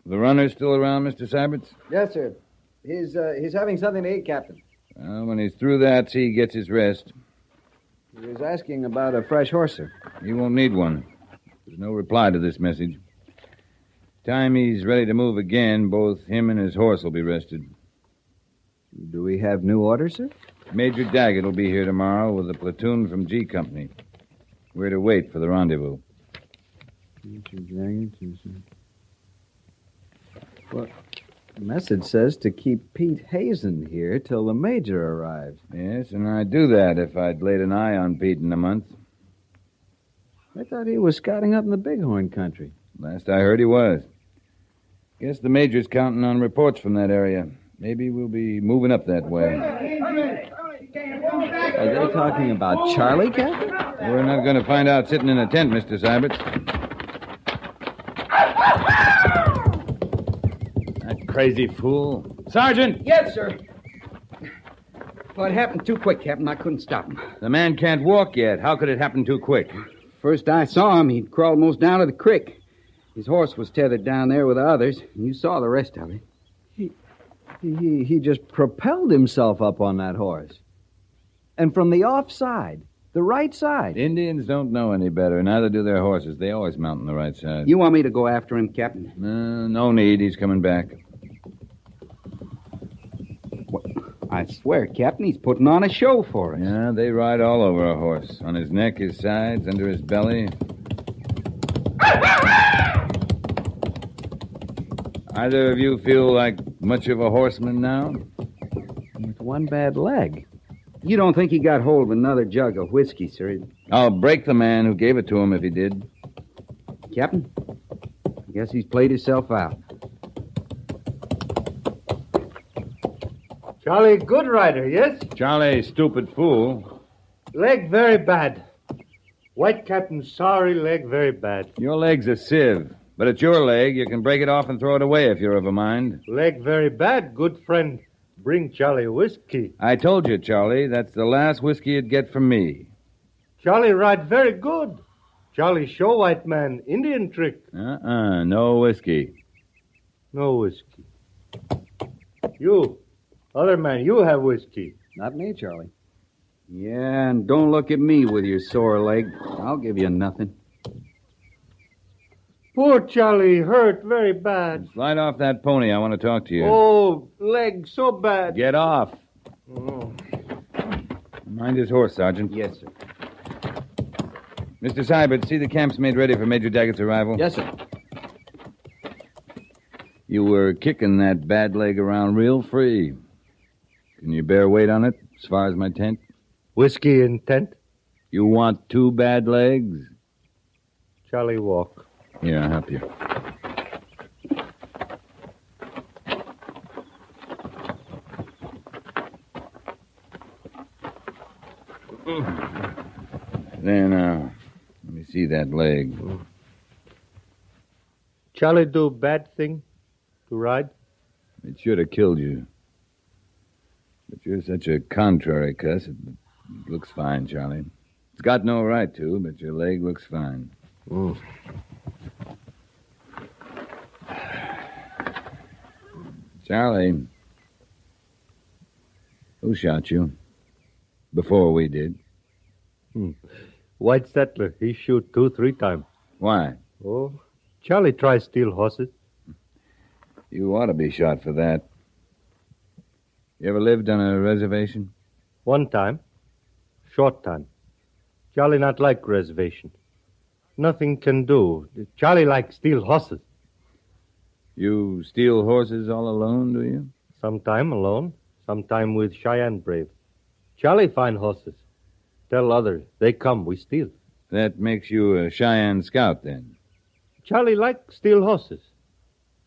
The runner still around, Mr. Syberts? Yes, sir. He's having something to eat, Captain. Well, when he's through that, see he gets his rest. He was asking about a fresh horse, sir. He won't need one. There's no reply to this message. Time he's ready to move again, both him and his horse will be rested. Do we have new orders, sir? Major Daggett will be here tomorrow with a platoon from G Company. We're to wait for the rendezvous. Major Daggett is... Well, the message says to keep Pete Hazen here till the Major arrives. Yes, and I'd do that if I'd laid an eye on Pete in a month. I thought he was scouting up in the Bighorn country. Last I heard he was. Guess the Major's counting on reports from that area. Maybe we'll be moving up that way. Are they talking about Charlie, Captain? We're not going to find out sitting in a tent, Mr. Syberts. That crazy fool. Sergeant! Yes, sir. Well, it happened too quick, Captain. I couldn't stop him. The man can't walk yet. How could it happen too quick? First I saw him, he'd crawled most down to the creek. His horse was tethered down there with the others, and you saw the rest of it. He just propelled himself up on that horse. And from the offside, the right side. Indians don't know any better, neither do their horses. They always mount on the right side. You want me to go after him, Captain? No need. He's coming back. What? I swear, Captain, he's putting on a show for us. Yeah, they ride all over a horse. On his neck, his sides, under his belly. Either of you feel like much of a horseman now? With one bad leg. You don't think he got hold of another jug of whiskey, sir? I'll break the man who gave it to him if he did. Captain, I guess he's played himself out. Charlie, good rider, yes? Charlie, stupid fool. Leg very bad. White Captain, sorry, leg very bad. Your leg's a sieve, but it's your leg. You can break it off and throw it away if you're of a mind. Leg very bad, good friend. Bring Charlie whiskey. I told you, Charlie, that's the last whiskey you'd get from me. Charlie ride very good. Charlie show white man Indian trick. No whiskey. No whiskey. You, other man, you have whiskey. Not me, Charlie. Yeah, and don't look at me with your sore leg. I'll give you nothing. Poor Charlie, hurt very bad. Slide off that pony. I want to talk to you. Oh, leg so bad. Get off. Oh. Mind his horse, Sergeant. Yes, sir. Mr. Syberts, see the camp's made ready for Major Daggett's arrival? Yes, sir. You were kicking that bad leg around real free. Can you bear weight on it as far as my tent? Whiskey in tent? You want 2 bad legs? Charlie walk. Here, I'll help you. There now. Let me see that leg. Charlie do bad thing to ride? It should have killed you. But you're such a contrary cuss. It looks fine, Charlie. It's got no right to, but your leg looks fine. Mm. Charlie, who shot you? Before we did. White settler, he shoot 2-3 times. Why? Oh, Charlie try steal horses. You ought to be shot for that. You ever lived on a reservation? One time. Short time. Charlie not like reservation. Nothing can do. Charlie like steal horses. You steal horses all alone, do you? Sometime alone, sometime with Cheyenne brave. Charlie find horses. Tell others, they come, we steal. That makes you a Cheyenne scout, then. Charlie like steal horses.